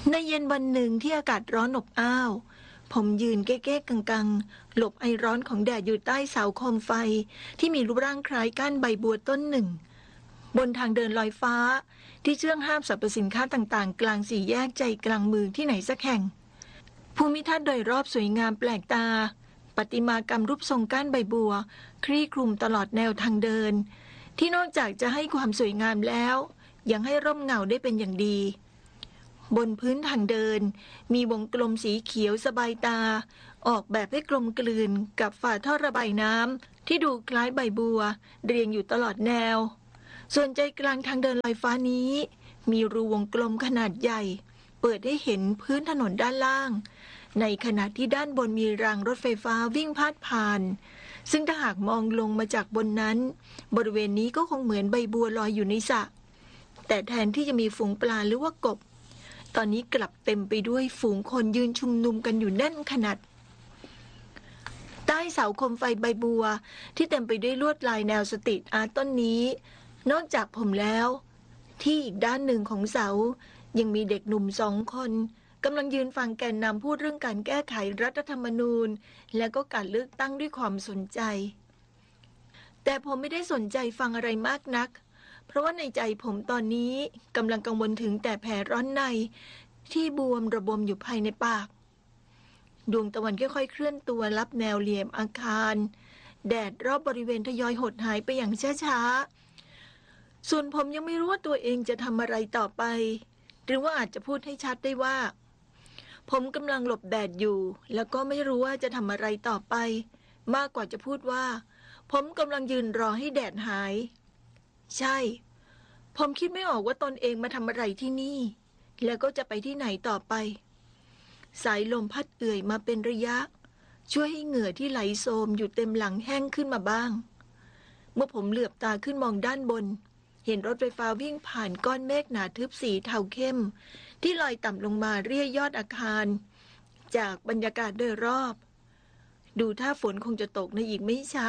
ในเย็นวันหนึ่งที่อากาศร้อนอบอ้าวผมยืนเก้ๆกังๆหลบไอร้อนของแดดอยู่ใต้เสาโคมไฟที่มีรูปร่างคล้ายก้านใบบัวต้นหนึ่งบนทางเดินลอยฟ้าที่เชื่องห้ามสรรพสินค้าต่างๆกลางสี่แยกใจกลางเมืองที่ไหนสักแห่งภูมิทัศน์โดยรอบสวยงามแปลกตาประติมากรรมรูปทรงก้านใบบัวคลี่คลุมตลอดแนวทางเดินที่นอกจากจะให้ความสวยงามแล้วยังให้ร่มเงาได้เป็นอย่างดีบนพื้นทางเดินมีวงกลมสีเขียวสบายตาออกแบบให้กลมกลืนกับฝาท่อระบายน้ำที่ดูคล้ายใบบัวเรียงอยู่ตลอดแนวส่วนใจกลางทางเดินลอยฟ้านี้มีรูวงกลมขนาดใหญ่เปิดให้เห็นพื้นถนนด้านล่างในขณะที่ด้านบนมีรางรถไฟฟ้าวิ่งพาดผ่านซึ่งถ้าหากมองลงมาจากบนนั้นบริเวณนี้ก็คงเหมือนใบบัวลอยอยู่ในสระแต่แทนที่จะมีฝูงปลาหรือว่ากบตอนนี้กลับเต็มไปด้วยฝูงคนยืนชุมนุมกันอยู่แน่นขนาดใต้เสาโคมไฟใบบัวที่เต็มไปด้วยลวดลายแนวสตรีทอาร์ตต้นนี้นอกจากผมแล้วที่อีกด้านหนึ่งของเสายังมีเด็กหนุ่ม2 คนกำลังยืนฟังแกนนำพูดเรื่องการแก้ไขรัฐธรรมนูญและก็การเลือกตั้งด้วยความสนใจแต่ผมไม่ได้สนใจฟังอะไรมากนักเพราะว่าในใจผมตอนนี้กำลังกังวลถึงแต่แผลร้อนในที่บวมระบมอยู่ภายในปากดวงตะวันค่อยๆเคลื่อนตัวลับแนวเหลี่ยมอาคารแดดรอบบริเวณทยอยหดหายไปอย่างช้าๆส่วนผมยังไม่รู้ว่าตัวเองจะทำอะไรต่อไปหรือว่าอาจจะพูดให้ชัดได้ว่าผมกำลังหลบแดดอยู่แล้วก็ไม่รู้ว่าจะทำอะไรต่อไปมากกว่าจะพูดว่าผมกำลังยืนรอให้แดดหายใช่ผมคิดไม่ออกว่าตนเองมาทำอะไรที่นี่แล้วก็จะไปที่ไหนต่อไปสายลมพัดเอื่อยมาเป็นระยะช่วยให้เหงื่อที่ไหลโซมอยู่เต็มหลังแห้งขึ้นมาบ้างเมื่อผมเหลือบตาขึ้นมองด้านบนเห็นรถไฟฟ้าวิ่งผ่านก้อนเมฆหนาทึบสีเทาเข้มที่ลอยต่ำลงมาเรียยอดอาคารจากบรรยากาศโดยรอบดูท่าฝนคงจะตกในอีกไม่ช้า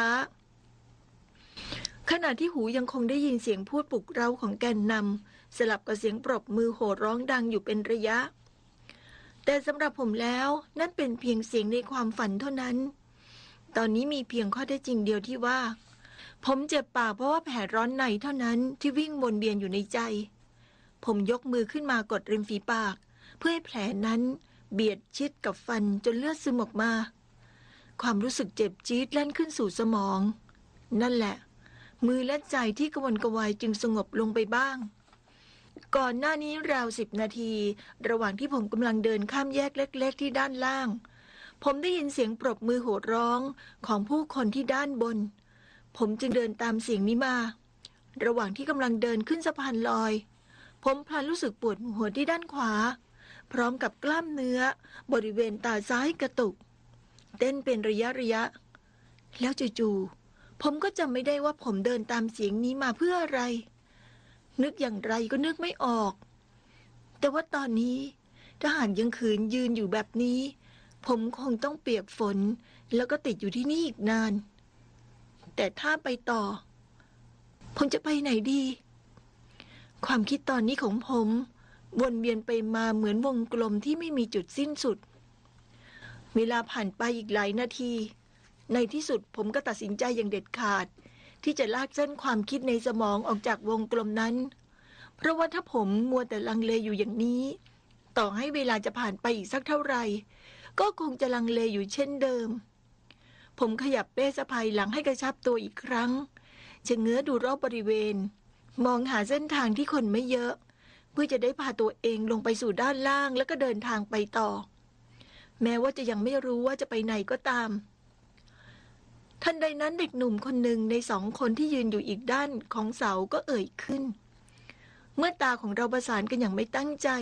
ขณะที่หูยังคงได้ยินเสียงพูดปลุกเร้าของแกนนำสลับกับเสียงปรบมือโห่ร้องดังอยู่เป็นระยะแต่สำหรับผมแล้วนั่นเป็นเพียงเสียงในความฝันเท่านั้นตอนนี้มีเพียงข้อเท็จจริงเดียวที่ว่าผมเจ็บปากเพราะว่าแผลร้อนในเท่านั้นที่วิ่งวนเวียนอยู่ในใจผมยกมือขึ้นมากดริมฝีปากเพื่อให้แผลนั้นเบียดชิดกับฟันจนเลือดซึมออกมาความรู้สึกเจ็บจี๊ดแล่นขึ้นสู่สมองนั่นแหละมือและใจที่กระวนกระวายจึงสงบลงไปบ้างก่อนหน้านี้ราว10 นาทีระหว่างที่ผมกำลังเดินข้ามแยกเล็กๆที่ด้านล่างผมได้ยินเสียงปรบมือโห่ร้องของผู้คนที่ด้านบนผมจึงเดินตามเสียงนี้มาระหว่างที่กำลังเดินขึ้นสะพานลอยผมพลันรู้สึกปวดหัวที่ด้านขวาพร้อมกับกล้ามเนื้อบริเวณตาซ้ายกระตุกเต้นเป็นระยะแล้วจู่ๆผมก็จำไม่ได้ว่าผมเดินตามเสียงนี้มาเพื่ออะไรนึกอย่างไรก็นึกไม่ออกแต่ว่าตอนนี้ถ้าหากยังขืนยืนอยู่แบบนี้ผมคงต้องเปียกฝนแล้วก็ติดอยู่ที่นี่อีกนานแต่ถ้าไปต่อผมจะไปไหนดีความคิดตอนนี้ของผมวนเวียนไปมาเหมือนวงกลมที่ไม่มีจุดสิ้นสุดเวลาผ่านไปอีกหลายนาทีในที่สุดผมก็ตัดสินใจอย่างเด็ดขาดที่จะลากเส้นความคิดในสมองออกจากวงกลมนั้นเพราะว่าถ้าผมมัวแต่ลังเลอยู่อย่างนี้ต่อให้เวลาจะผ่านไปอีกสักเท่าไหร่ก็คงจะลังเลอยู่เช่นเดิมผมขยับเป้สะพายหลังให้กระชับตัวอีกครั้งชะเง้อดูรอบบริเวณมองหาเส้นทางที่คนไม่เยอะเพื่อจะได้พาตัวเองลงไปสู่ด้านล่างแล้วก็เดินทางไปต่อแม้ว่าจะยังไม่รู้ว่าจะไปไหนก็ตามทันใดนั้นเด็กหนุ่มคนหนึ่งใน2 คนที่ยืนอยู่อีกด้านของเสาก็เอ่ยขึ้นเมื่อตาของเราประสานกันอย่างไม่ตั้งใจ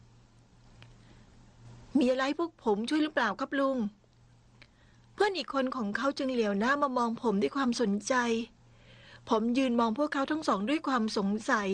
มีอะไรพวกผมช่วยหรือเปล่าครับลุงเพื่อนอีกคนของเขาจึงเหลียวหน้ามามองผมด้วยความสนใจผมยืนมองพวกเขาทั้ง2ด้วยความสงสัย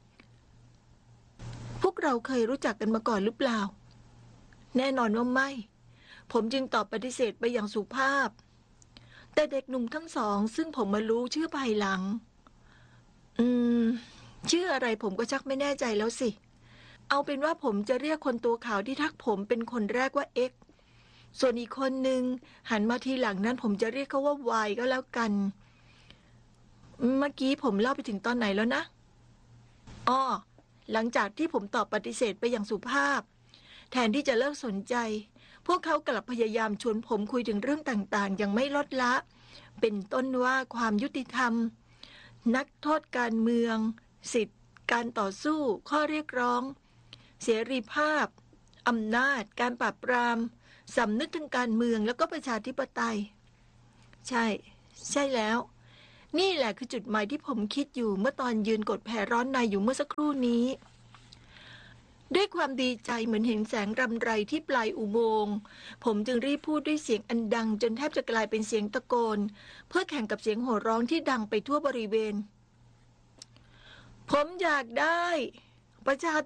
พวกเราเคยรู้จักกันมาก่อนหรือเปล่าแน่นอนว่าไม่ผมจึงตอบปฏิเสธไปอย่างสุภาพแต่เด็กหนุ่มทั้ง2ซึ่งผมมารู้ชื่อภายหลังชื่ออะไรผมก็ชักไม่แน่ใจแล้วสิเอาเป็นว่าผมจะเรียกคนตัวขาวที่ทักผมเป็นคนแรกว่า X ส่วนอีกคนหนึ่งหันมาทีหลังนั้นผมจะเรียกเขาว่า Y ก็แล้วกัน เมื่อกี้ผมเล่าไปถึงตอนไหนแล้วนะอ้อหลังจากที่ผมตอบปฏิเสธไปอย่างสุภาพแทนที่จะเลิกสนใจพวกเขากลับพยายามชวนผมคุยถึงเรื่องต่างๆอย่างไม่ลดละเป็นต้นว่าความยุติธรรมนักโทษการเมืองสิทธิการต่อสู้ข้อเรียกร้องเสรีภาพอำนาจการปราบปรามสำนึกทางการเมืองแล้วก็ประชาธิปไตยใช่แล้วนี่แหละคือจุดหมายที่ผมคิดอยู่เมื่อตอนยืนกดแผ่ร้อนในอยู่เมื่อสักครู่นี้ด้วยความดีใจเหมือนเห็นแสงรำไรที่ปลายอุโมงค์ผมจึงรีบพูดด้วยเสียงอันดังจนแทบจะกลายเป็นเสียงตะโกนเพื่อแข่งกับเสียงโห่ร้องที่ดังไปทั่วบริเวณผมอยากได้ประชา